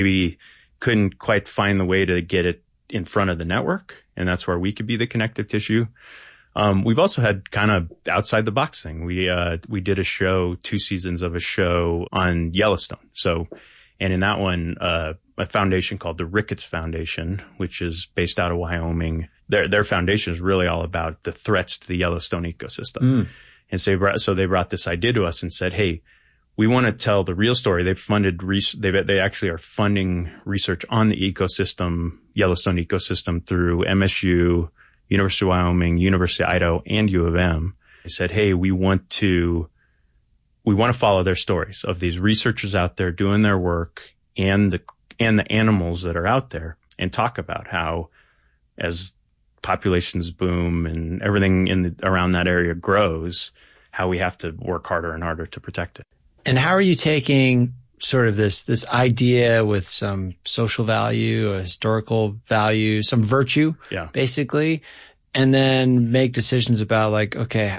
we couldn't quite find the way to get it in front of the network. And that's where we could be the connective tissue. We've also had kind of outside the box thing. We did a show, 2 seasons of a show on Yellowstone. And in that one, a foundation called the Ricketts Foundation, which is based out of Wyoming. Their foundation is really all about the threats to the Yellowstone ecosystem. And so they brought this idea to us and said, hey, we want to tell the real story. They actually are funding research on the ecosystem, Yellowstone ecosystem, through MSU, University of Wyoming, University of Idaho, and U of M. They said, hey, we want to follow their stories of these researchers out there doing their work and the animals that are out there, and talk about how as populations boom and everything around that area grows, how we have to work harder and harder to protect it. And how are you taking sort of this idea with some social value, a historical value, some virtue, basically, and then make decisions about like, okay,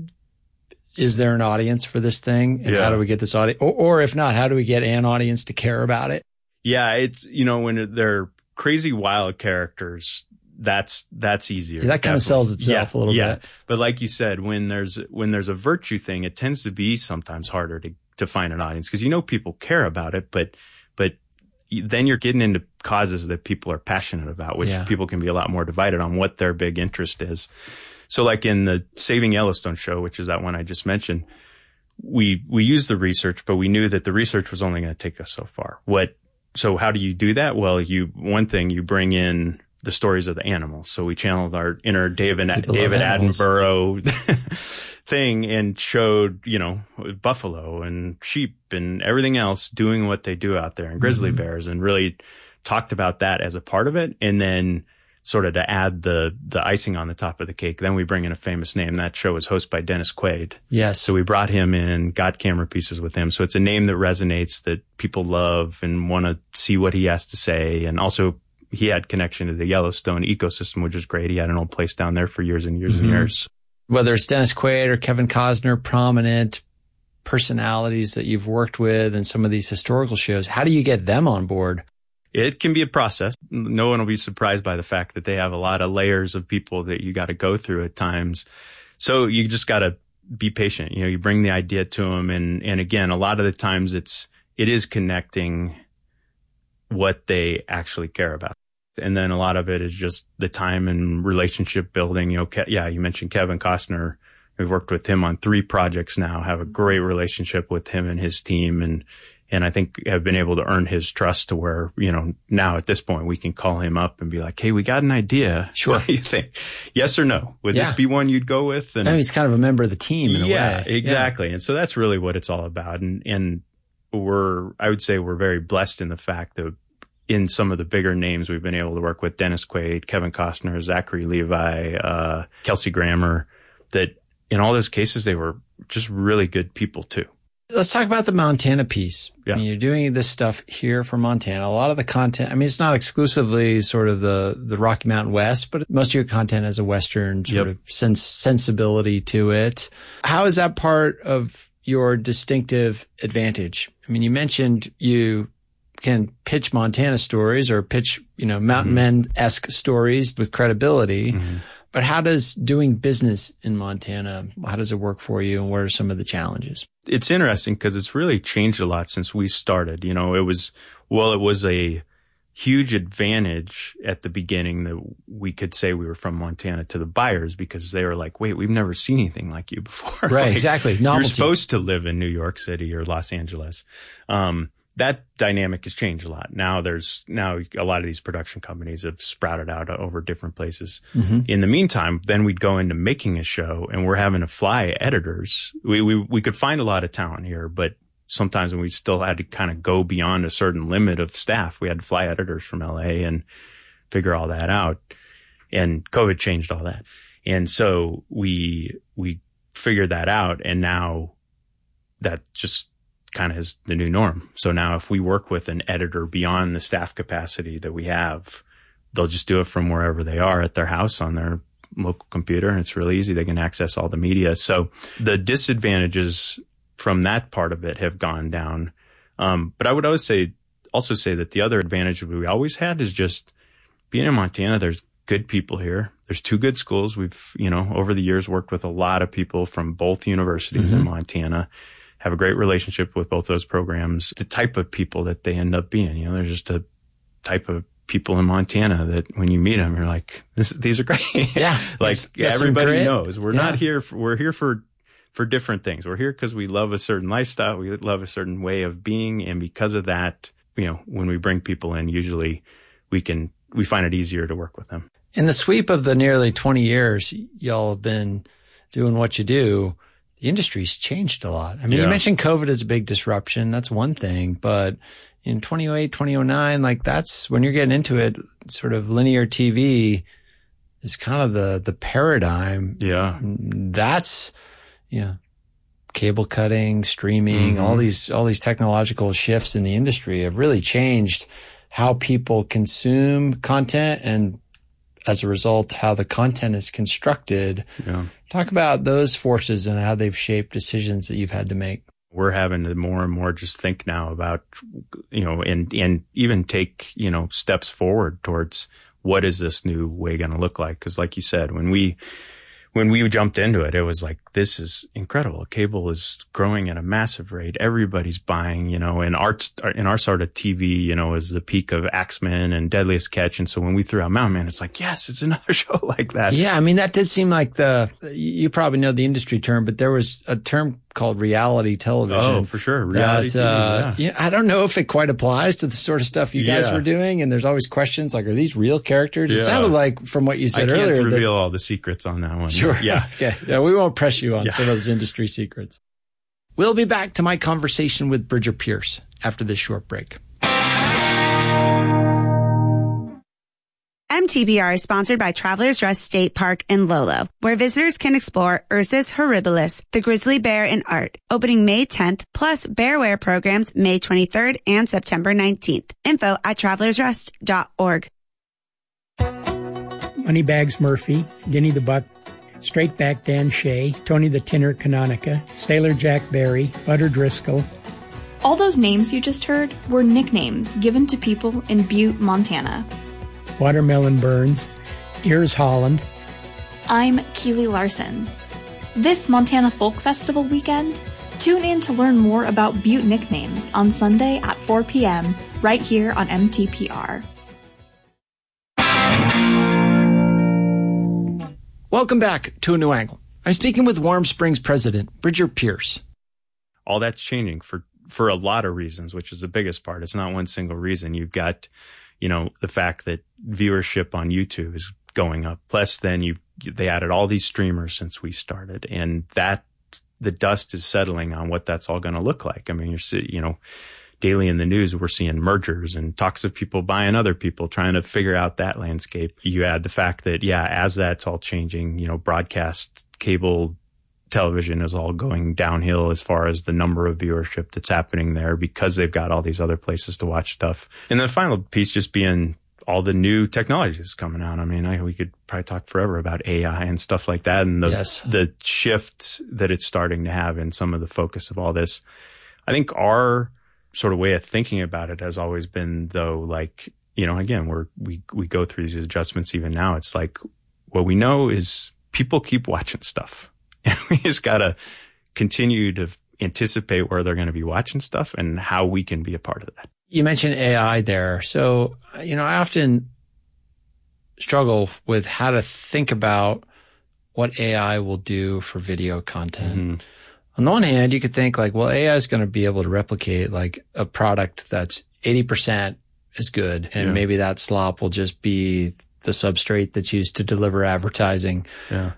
is there an audience for this thing? And how do we get this audience? Or if not, how do we get an audience to care about it? Yeah, it's, when they're crazy wild characters, that's easier. That kind of sells itself a little bit. But like you said, when there's a virtue thing, it tends to be sometimes harder to find an audience, because people care about it, but then you're getting into causes that people are passionate about, which people can be a lot more divided on what their big interest is. So like in the Saving Yellowstone show, which is that one I just mentioned, we used the research, but we knew that the research was only going to take us so far. So how do you do that? Well, you bring in the stories of the animals. So we channeled our inner David Attenborough thing and showed, buffalo and sheep and everything else doing what they do out there, and grizzly bears, and really talked about that as a part of it. And then sort of to add the icing on the top of the cake, then we bring in a famous name. That show was hosted by Dennis Quaid. Yes. So we brought him in, got camera pieces with him. So it's a name that resonates, that people love and want to see what he has to say. And also he had connection to the Yellowstone ecosystem, which is great. He had an old place down there for years and years and years. Whether it's Dennis Quaid or Kevin Costner, prominent personalities that you've worked with in some of these historical shows, how do you get them on board? It can be a process. No one will be surprised by the fact that they have a lot of layers of people that you got to go through at times. So you just got to be patient. You bring the idea to them. And again, a lot of the times it is connecting what they actually care about. And then a lot of it is just the time and relationship building. You mentioned Kevin Costner. We've worked with him on 3 projects now, have a great relationship with him and his team. And I think have been able to earn his trust to where, now at this point we can call him up and be like, hey, we got an idea. Sure. What do you think? Yes or no? Would this be one you'd go with? And he's kind of a member of the team in a way. Yeah, exactly. And so that's really what it's all about. And I would say we're very blessed in the fact that in some of the bigger names we've been able to work with, Dennis Quaid, Kevin Costner, Zachary Levi, Kelsey Grammer, that in all those cases, they were just really good people too. Let's talk about the Montana piece. Yeah. You're doing this stuff here for Montana. A lot of the content, it's not exclusively sort of the Rocky Mountain West, but most of your content has a Western sort of sensibility to it. How is that part of your distinctive advantage? You mentioned you can pitch Montana stories or pitch, Mountain Men-esque stories with credibility. But how does doing business in Montana, how does it work for you, and what are some of the challenges? It's interesting because it's really changed a lot since we started. It was a huge advantage at the beginning that we could say we were from Montana to the buyers, because they were like, wait, we've never seen anything like you before. Right, exactly. Novelty. You're supposed to live in New York City or Los Angeles. That dynamic has changed a lot. Now a lot of these production companies have sprouted out over different places. In the meantime, then we'd go into making a show and we're having to fly editors. We could find a lot of talent here, but sometimes when we still had to kind of go beyond a certain limit of staff, we had to fly editors from LA and figure all that out. And COVID changed all that. And so we figured that out, and now that just kind of is the new norm. So now if we work with an editor beyond the staff capacity that we have, they'll just do it from wherever they are at their house on their local computer, and it's really easy. They can access all the media. So the disadvantages from that part of it have gone down. But I would always say also say that the other advantage we always had is just being in Montana. There's good people here. There's 2 good schools. We've, over the years worked with a lot of people from both universities in Montana, have a great relationship with both those programs. The type of people that they end up being, they're just a type of people in Montana that when you meet them, you're like, these are great. Yeah. Like everybody knows we're not here. We're here for different things. We're here because we love a certain lifestyle. We love a certain way of being. And because of that, when we bring people in, usually we find it easier to work with them. In the sweep of the nearly 20 years y'all have been doing what you do, the industry's changed a lot. I mean, you mentioned COVID as a big disruption. That's one thing, but in 2008, 2009, like that's when you're getting into it, sort of linear TV is kind of the paradigm. Yeah. That's, cable cutting, streaming, all these technological shifts in the industry have really changed how people consume content and as a result, how the content is constructed. Yeah. Talk about those forces and how they've shaped decisions that you've had to make. We're having to more and more just think now about, and even take, steps forward towards what is this new way going to look like? Because like you said, when we jumped into it, it was like, this is incredible. Cable is growing at a massive rate. Everybody's buying, and in our sort of TV, is the peak of Axemen and Deadliest Catch. And so when we threw out Mountain Man, it's like, yes, it's another show like that. Yeah. I mean, that did seem like you probably know the industry term, but there was a term called reality television. Oh, for sure. Reality TV, yeah. I don't know if it quite applies to the sort of stuff you guys were doing. And there's always questions like, are these real characters? Yeah. It sounded like from what you said earlier. I can't reveal all the secrets on that one. Sure. Yeah. Okay. Yeah. We won't press you on some of those industry secrets. We'll be back to my conversation with Bridger Pierce after this short break. MTBR is sponsored by Travelers Rest State Park in Lolo, where visitors can explore Ursus horribilis, the grizzly bear in art, opening May 10th, plus bearware programs May 23rd and September 19th. Info at travelersrest.org. Moneybags Murphy, Denny the Buck, Straightback Dan Shea, Tony the Tinner Canonica, Sailor Jack Barry, Butter Driscoll. All those names you just heard were nicknames given to people in Butte, Montana. Watermelon Burns, Ears Holland. I'm Keely Larson. This Montana Folk Festival weekend, tune in to learn more about Butte nicknames on Sunday at 4 p.m. right here on MTPR. Welcome back to A New Angle. I'm speaking with Warm Springs president, Bridger Pierce. All that's changing for a lot of reasons, which is the biggest part. It's not one single reason. You've got, the fact that viewership on YouTube is going up. Plus then they added all these streamers since we started, and that the dust is settling on what that's all going to look like. I mean, daily in the news, we're seeing mergers and talks of people buying other people, trying to figure out that landscape. You add the fact that, as that's all changing, broadcast cable television is all going downhill as far as the number of viewership that's happening there because they've got all these other places to watch stuff. And the final piece just being all the new technologies coming out. I mean, we could probably talk forever about AI and stuff like that and the shift that it's starting to have in some of the focus of all this. I think our sort of way of thinking about it has always been, though, like, again, we go through these adjustments even now. It's like, what we know is people keep watching stuff. And we just got to continue to anticipate where they're going to be watching stuff and how we can be a part of that. You mentioned AI there. So, I often struggle with how to think about what AI will do for video content. Mm-hmm. On the one hand, you could think like, well, AI is going to be able to replicate like a product that's 80% as good. And maybe that slop will just be the substrate that's used to deliver advertising. Yeah.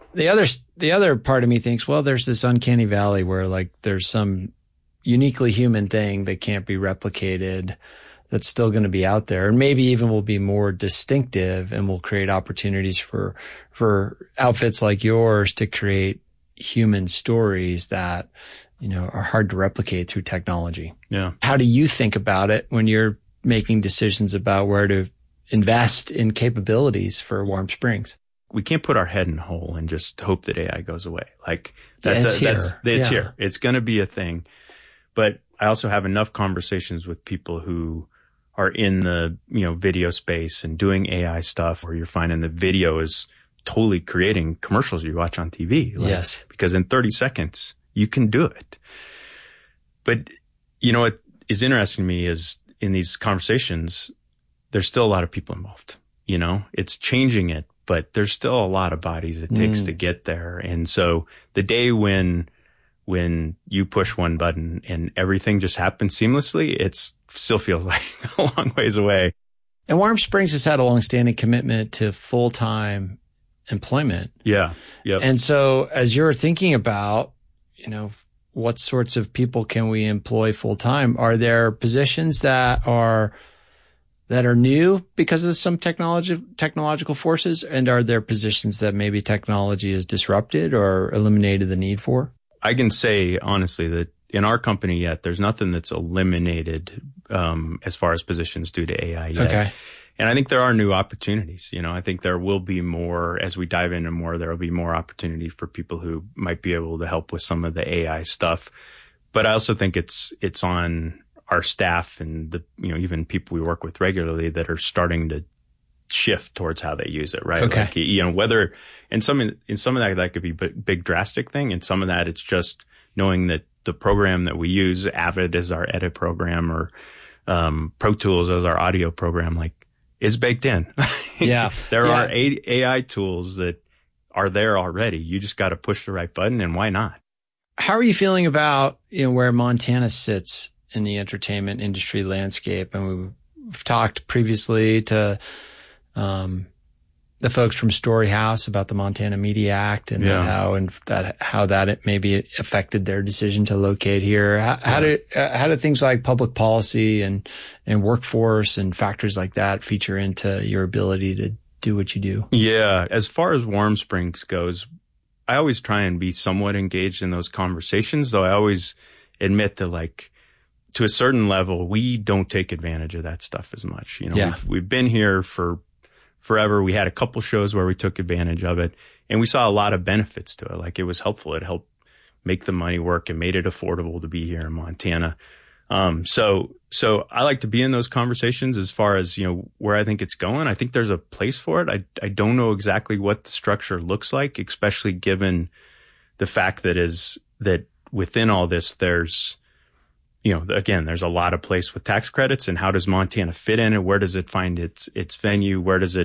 The other part of me thinks, well, there's this uncanny valley where like there's some uniquely human thing that can't be replicated that's still going to be out there, and maybe even will be more distinctive and will create opportunities for outfits like yours to create human stories that, are hard to replicate through technology. Yeah. How do you think about it when you're making decisions about where to invest in capabilities for Warm Springs? We can't put our head in a hole and just hope that AI goes away. Like it's here. It's here. It's going to be a thing. But I also have enough conversations with people who are in the, video space and doing AI stuff where you're finding the video is totally creating commercials you watch on TV. Yes. Because in 30 seconds, you can do it. But, what is interesting to me is in these conversations, there's still a lot of people involved. It's changing it, but there's still a lot of bodies it takes to get there. And so the day when you push one button and everything just happens seamlessly, it still feels like a long ways away. And Warm Springs has had a longstanding commitment to full-time employment. Yeah. Yep. And so as you're thinking about, what sorts of people can we employ full-time? Are there positions that are new because of some technological forces? And are there positions that maybe technology has disrupted or eliminated the need for? I can say honestly that in our company yet, there's nothing that's eliminated as far as positions due to AI yet. Okay. And I think there are new opportunities. I think there will be more as we dive into more. There will be more opportunity for people who might be able to help with some of the AI stuff. But I also think it's on our staff and the even people we work with regularly that are starting to shift towards how they use it, right? Okay. Like, whether in some of that could be big drastic thing, and some of that it's just knowing that the program that we use, Avid as our edit program or Pro Tools as our audio program, like is baked in. Yeah. There are AI tools that are there already. You just got to push the right button, and why not? How are you feeling about where Montana sits in the entertainment industry landscape? And we've talked previously to the folks from Storyhouse about the Montana Media Act and how that maybe affected their decision to locate here. How do things like public policy and workforce and factors like that feature into your ability to do what you do? Yeah, as far as Warm Springs goes, I always try and be somewhat engaged in those conversations, though I always admit that to a certain level, we don't take advantage of that stuff as much. We've been here for forever. We had a couple shows where we took advantage of it, and we saw a lot of benefits to it. Like, it was helpful. It helped make the money work and made it affordable to be here in Montana. So I like to be in those conversations as far as, where I think it's going. I think there's a place for it. I don't know exactly what the structure looks like, especially given the fact that within all this, there's, again, there's a lot of place with tax credits, and how does Montana fit in, and where does it find its venue?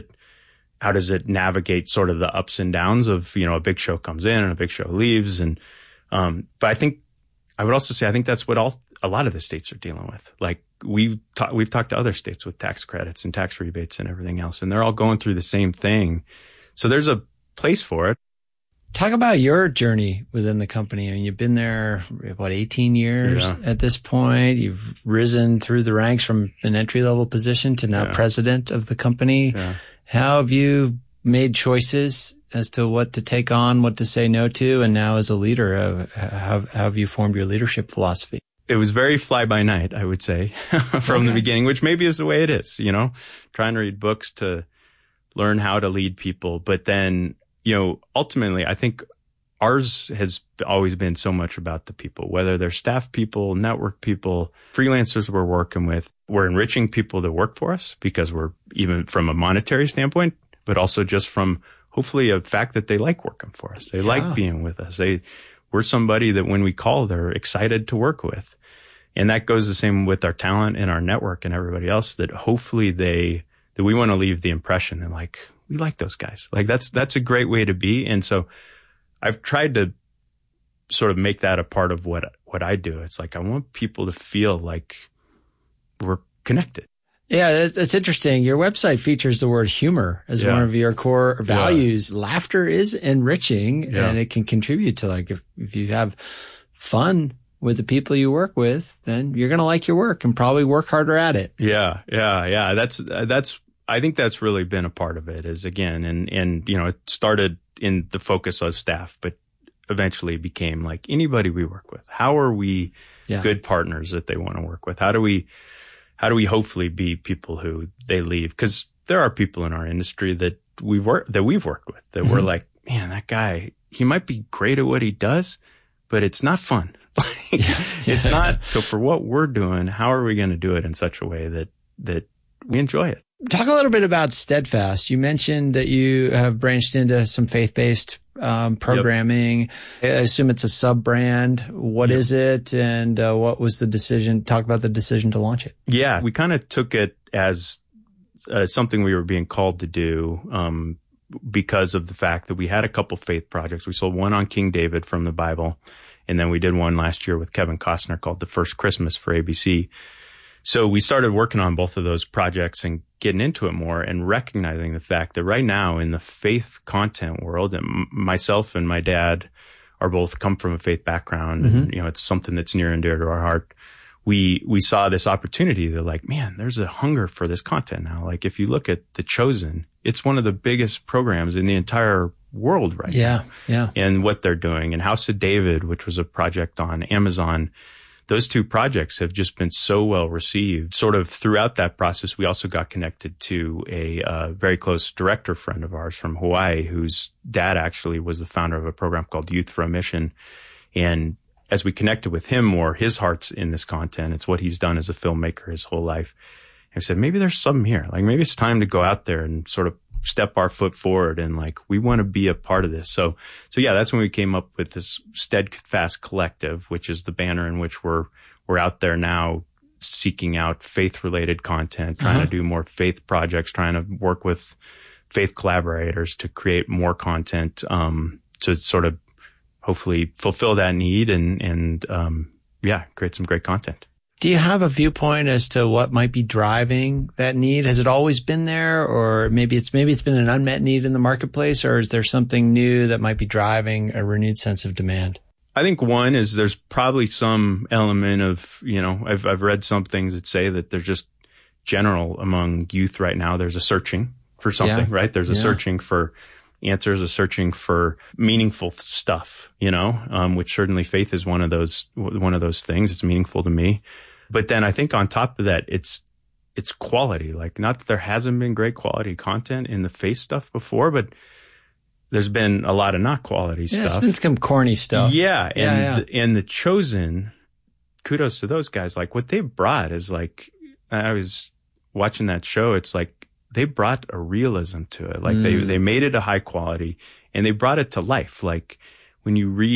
How does it navigate sort of the ups and downs of, a big show comes in and a big show leaves? And, but I would also say, I think that's what a lot of the states are dealing with. Like, we've talked to other states with tax credits and tax rebates and everything else, and they're all going through the same thing. So there's a place for it. Talk about your journey within the company. I mean, you've been there, 18 years at this point. You've risen through the ranks from an entry-level position to now president of the company. Yeah. How have you made choices as to what to take on, what to say no to, and now as a leader, how have you formed your leadership philosophy? It was very fly by night, I would say, from the beginning, which maybe is the way it is, trying to read books to learn how to lead people. But then, ultimately, I think ours has always been so much about the people, whether they're staff people, network people, freelancers we're working with. We're enriching people that work for us because we're, even from a monetary standpoint, but also just from hopefully a fact that they like working for us. They like being with us. We're somebody that when we call, they're excited to work with. And that goes the same with our talent and our network and everybody else, that hopefully that we want to leave the impression that, like, we like those guys. Like, that's a great way to be. And so I've tried to sort of make that a part of what I do. It's like, I want people to feel like we're connected. Yeah, that's interesting. Your website features the word humor as one of your core values. Yeah. Laughter is enriching, and it can contribute to, like, if you have fun with the people you work with, then you're going to like your work and probably work harder at it. Yeah. I think that's really been a part of it, is, again, and it started in the focus of staff, but eventually became like anybody we work with. How are we good partners that they want to work with? How do we hopefully be people who they leave? Because there are people in our industry that we've worked with that we're like, man, that guy, he might be great at what he does, but it's not fun. It's not. So for what we're doing, how are we going to do it in such a way that we enjoy it? Talk a little bit about Steadfast. You mentioned that you have branched into some faith-based programming. Yep. I assume it's a sub-brand. What is it, and what was the decision? Talk about the decision to launch it. Yeah, we kind of took it as something we were being called to do because of the fact that we had a couple faith projects. We sold one on King David from the Bible, and then we did one last year with Kevin Costner called The First Christmas for ABC. So we started working on both of those projects and getting into it more and recognizing the fact that right now in the faith content world, and myself and my dad are both come from a faith background, and it's something that's near and dear to our heart. We saw this opportunity that like, man, there's a hunger for this content now. Like if you look at The Chosen, it's one of the biggest programs in the entire world right now. Yeah. And what they're doing, and House of David, which was a project on Amazon. Those two projects have just been so well received. Sort of throughout that process, we also got connected to a very close director friend of ours from Hawaii, whose dad actually was the founder of a program called Youth for a Mission. And as we connected with him more, his heart's in this content. It's what he's done as a filmmaker his whole life. And I said, maybe there's something here. Like maybe it's time to go out there and sort of step our foot forward and like, we want to be a part of this. So yeah, that's when we came up with this Steadfast Collective, which is the banner in which we're out there now seeking out faith related content, trying to do more faith projects, trying to work with faith collaborators to create more content, to sort of hopefully fulfill that need and create some great content. Do you have a viewpoint as to what might be driving that need? Has it always been there, or maybe it's been an unmet need in the marketplace, or is there something new that might be driving a renewed sense of demand? I think one is there's probably some element of, I've read some things that say that there's just general among youth right now, there's a searching for something, right? There's a searching for answers, a searching for meaningful stuff, which certainly faith is one of those things. It's meaningful to me. But then I think on top of that, it's quality. Like, not that there hasn't been great quality content in the faith stuff before, but there's been a lot of not quality stuff. It's been some corny stuff. And The Chosen, kudos to those guys. Like, what they brought is like, I was watching that show. It's like they brought a realism to it. Like they made it a high quality and they brought it to life. Like when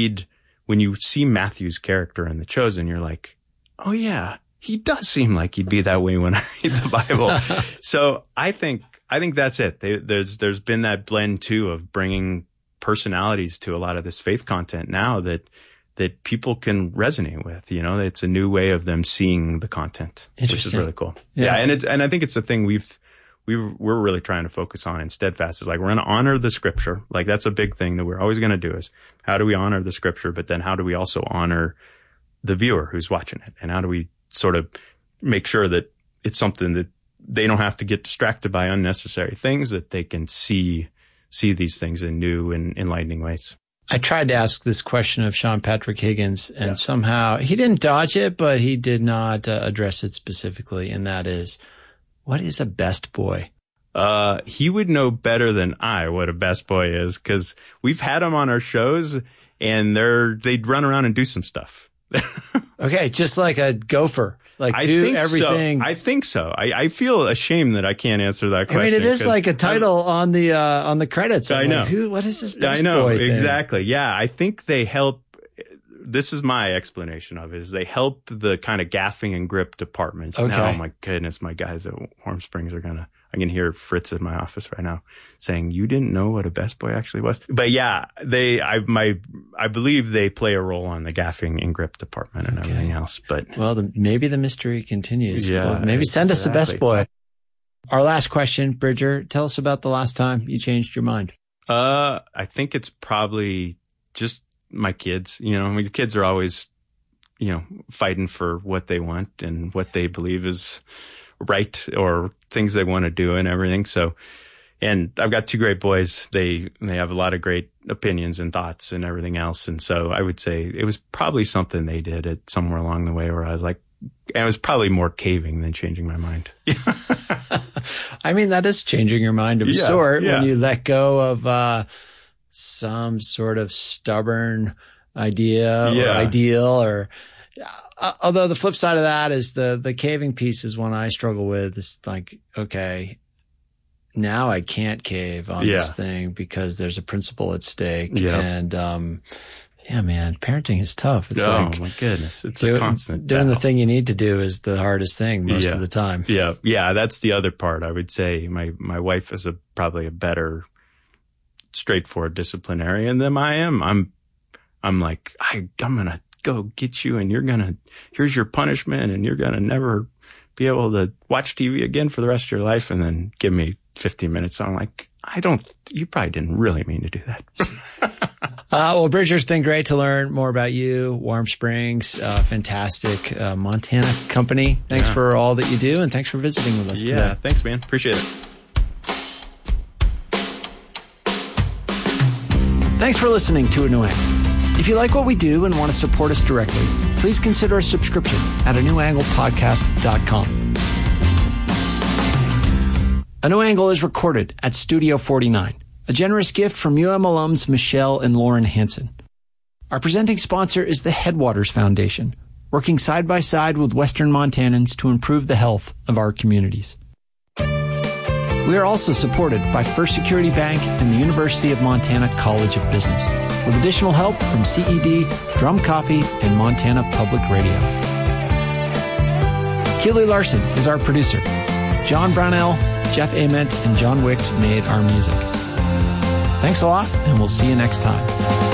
you see Matthew's character in The Chosen, you're like, oh yeah, he does seem like he'd be that way when I read the Bible. So I think that's it. There's been that blend too of bringing personalities to a lot of this faith content now that people can resonate with. It's a new way of them seeing the content, which is really cool. Yeah, and I think it's the thing we're really trying to focus on in Steadfast is like, we're going to honor the scripture. Like that's a big thing that we're always going to do is how do we honor the scripture, but then how do we also honor the viewer who's watching it? And how do we sort of make sure that it's something that they don't have to get distracted by unnecessary things, that they can see these things in new and enlightening ways. I tried to ask this question of Sean Patrick Higgins, and somehow he didn't dodge it, but he did not address it specifically. And that is, what is a best boy? He would know better than I what a best boy is, because we've had him on our shows and they'd run around and do some stuff. Okay, just like a gopher, do everything. So. I think so. I feel ashamed that I can't answer that question. I mean, it is like a title on the credits. I know. Like, what is this best boy? I know, thing? Exactly. Yeah, I think they help. This is my explanation of it, is they help the kind of gaffing and grip department. Okay. Oh my goodness, my guys at Warm Springs I can hear Fritz in my office right now saying, you didn't know what a best boy actually was. But yeah, I believe they play a role on the gaffing and grip department and everything else. But maybe the mystery continues. Yeah. Well, maybe send us a best boy. Our last question, Bridger, tell us about the last time you changed your mind. I think it's probably just my kids. My kids are always, fighting for what they want and what they believe is right or things they want to do and everything. So, and I've got two great boys. They have a lot of great opinions and thoughts and everything else. And so I would say it was probably something they did at somewhere along the way where I was like, and it was probably more caving than changing my mind. I mean, that is changing your mind of a sort when you let go of some sort of stubborn idea or ideal, or although the flip side of that is the caving piece is one I struggle with. It's like, okay, now I can't cave on this thing because there's a principle at stake. Yeah. And, yeah, man, parenting is tough. It's like, my goodness. It's a constant doing battle. the thing you need to do is the hardest thing most of the time. Yeah. Yeah. That's the other part. I would say my wife is probably a better straightforward disciplinarian than I am. I'm like, I'm going to go get you and here's your punishment and you're going to never be able to watch TV again for the rest of your life. And then give me 15 minutes. I'm like, you probably didn't really mean to do that. Well, Bridger, it's been great to learn more about you. Warm Springs, fantastic Montana company. Thanks for all that you do, and thanks for visiting with us today. Yeah, thanks, man. Appreciate it. Thanks for listening to A New Angle. If you like what we do and want to support us directly, please consider a subscription at anewanglepodcast.com. A New Angle is recorded at Studio 49. A generous gift from UM alums Michelle and Lauren Hansen. Our presenting sponsor is the Headwaters Foundation, working side by side with Western Montanans to improve the health of our communities. We are also supported by First Security Bank and the University of Montana College of Business, with additional help from CED, Drum Copy, and Montana Public Radio. Keely Larson is our producer. John Brownell, Jeff Ament, and John Wicks made our music. Thanks a lot, and we'll see you next time.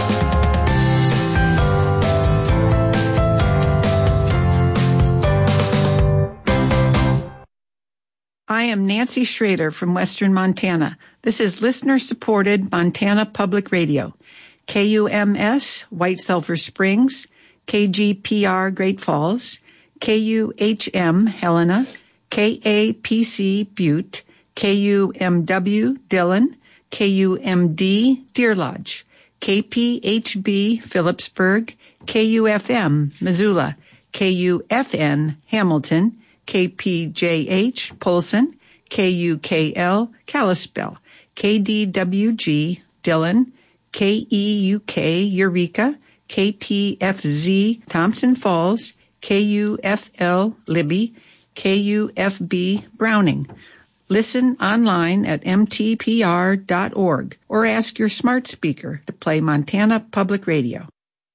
I am Nancy Schrader from Western Montana. This is listener-supported Montana Public Radio. KUMS, White Sulphur Springs, KGPR, Great Falls, KUHM, Helena, KAPC, Butte, KUMW, Dillon, KUMD, Deer Lodge, KPHB, Phillipsburg, KUFM, Missoula, KUFN, Hamilton, KPJH, Polson, KUKL, Kalispell, KDWG, Dillon, KEUK, Eureka, KTFZ, Thompson Falls, KUFL, Libby, KUFB, Browning. Listen online at mtpr.org or ask your smart speaker to play Montana Public Radio.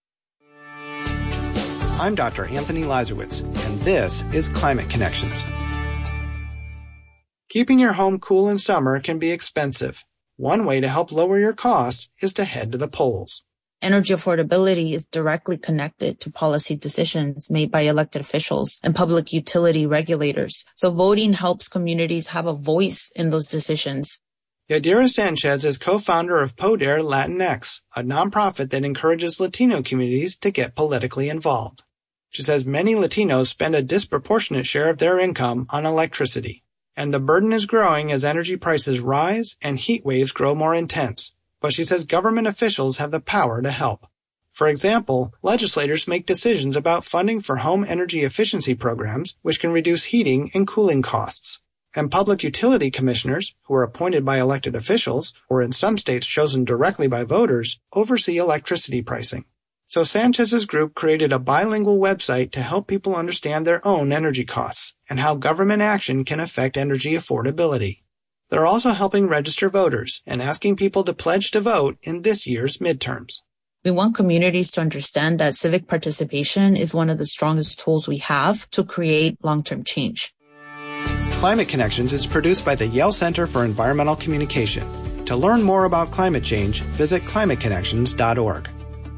I'm Dr. Anthony Lazarowitz, and this is Climate Connections. Keeping your home cool in summer can be expensive. One way to help lower your costs is to head to the polls. Energy affordability is directly connected to policy decisions made by elected officials and public utility regulators. So voting helps communities have a voice in those decisions. Yadira Sanchez is co-founder of Poder Latinx, a nonprofit that encourages Latino communities to get politically involved. She says many Latinos spend a disproportionate share of their income on electricity, and the burden is growing as energy prices rise and heat waves grow more intense. But she says government officials have the power to help. For example, legislators make decisions about funding for home energy efficiency programs, which can reduce heating and cooling costs. And public utility commissioners, who are appointed by elected officials, or in some states chosen directly by voters, oversee electricity pricing. So Sanchez's group created a bilingual website to help people understand their own energy costs and how government action can affect energy affordability. They're also helping register voters and asking people to pledge to vote in this year's midterms. We want communities to understand that civic participation is one of the strongest tools we have to create long-term change. Climate Connections is produced by the Yale Center for Environmental Communication. To learn more about climate change, visit climateconnections.org.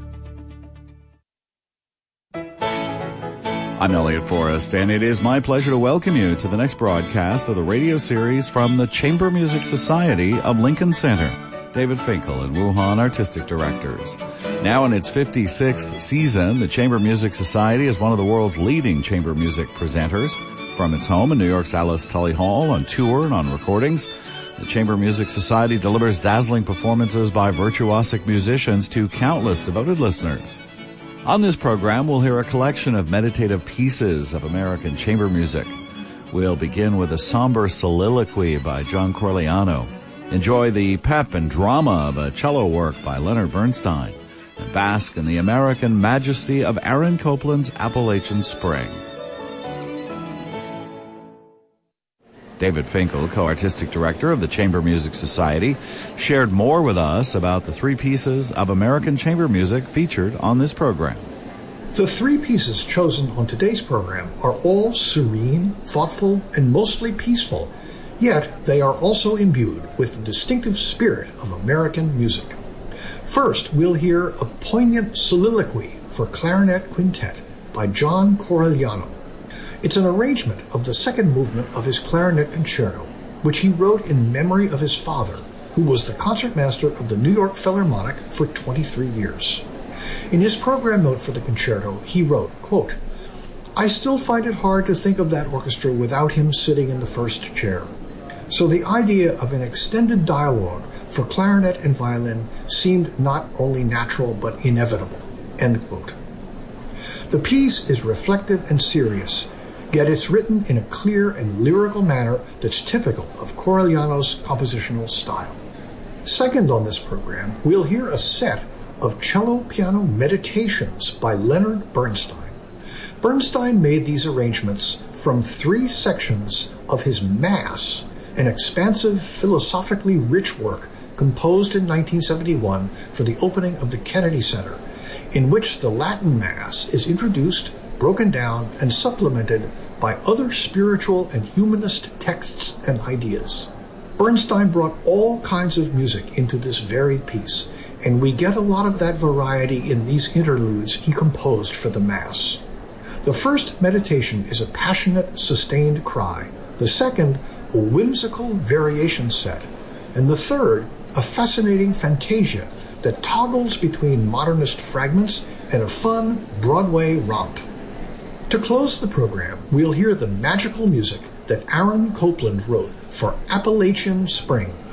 I'm Elliot Forrest, and it is my pleasure to welcome you to the next broadcast of the radio series from the Chamber Music Society of Lincoln Center. David Finkel and Wu Han, artistic directors. Now in its 56th season, the Chamber Music Society is one of the world's leading chamber music presenters. From its home in New York's Alice Tully Hall, on tour and on recordings, the Chamber Music Society delivers dazzling performances by virtuosic musicians to countless devoted listeners. On this program, we'll hear a collection of meditative pieces of American chamber music. We'll begin with a somber soliloquy by John Corigliano. Enjoy the pep and drama of a cello work by Leonard Bernstein. and bask in the American majesty of Aaron Copland's Appalachian Spring. David Finkel, co-artistic director of the Chamber Music Society, shared more with us about the three pieces of American chamber music featured on this program. The three pieces chosen on today's program are all serene, thoughtful, and mostly peaceful, yet they are also imbued with the distinctive spirit of American music. First, we'll hear a poignant soliloquy for clarinet quintet by John Corigliano. It's an arrangement of the second movement of his clarinet concerto, which he wrote in memory of his father, who was the concertmaster of the New York Philharmonic for 23 years. In his program note for the concerto, he wrote, quote, "I still find it hard to think of that orchestra without him sitting in the first chair. So the idea of an extended dialogue for clarinet and violin seemed not only natural but inevitable." End quote. The piece is reflective and serious, yet it's written in a clear and lyrical manner that's typical of Corigliano's compositional style. Second on this program, we'll hear a set of cello-piano meditations by Leonard Bernstein. Bernstein made these arrangements from three sections of his Mass, an expansive, philosophically rich work composed in 1971 for the opening of the Kennedy Center, in which the Latin Mass is introduced, broken down, and supplemented by other spiritual and humanist texts and ideas. Bernstein brought all kinds of music into this varied piece, and we get a lot of that variety in these interludes he composed for the Mass. The first meditation is a passionate, sustained cry, the second, a whimsical variation set, and the third, a fascinating fantasia that toggles between modernist fragments and a fun Broadway romp. To close the program, we'll hear the magical music that Aaron Copland wrote for Appalachian Spring, a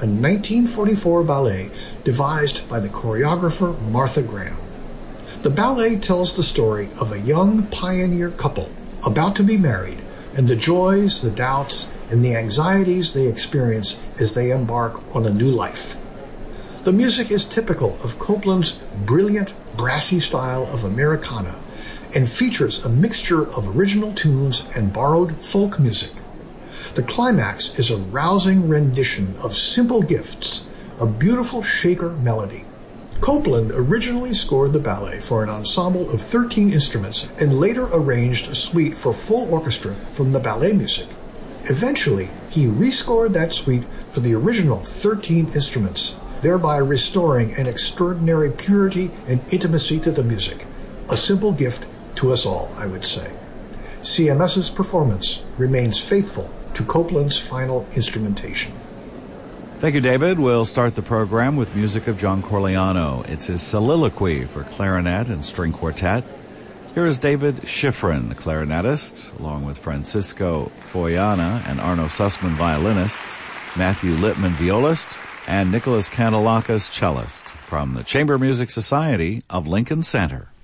1944 ballet devised by the choreographer Martha Graham. The ballet tells the story of a young pioneer couple about to be married and the joys, the doubts, and the anxieties they experience as they embark on a new life. The music is typical of Copland's brilliant, brassy style of Americana and features a mixture of original tunes and borrowed folk music. The climax is a rousing rendition of Simple Gifts, a beautiful shaker melody. Copland originally scored the ballet for an ensemble of 13 instruments and later arranged a suite for full orchestra from the ballet music. Eventually, he rescored that suite for the original 13 instruments, thereby restoring an extraordinary purity and intimacy to the music. A simple gift to us all, I would say. CMS's performance remains faithful to Copland's final instrumentation. Thank you, David. We'll start the program with music of John Corigliano. It's his soliloquy for clarinet and string quartet. Here is David Schifrin, the clarinetist, along with Francisco Foyana and Arno Sussman, violinists, Matthew Lippman, violist, and Nicholas Candelacas, cellist, from the Chamber Music Society of Lincoln Center.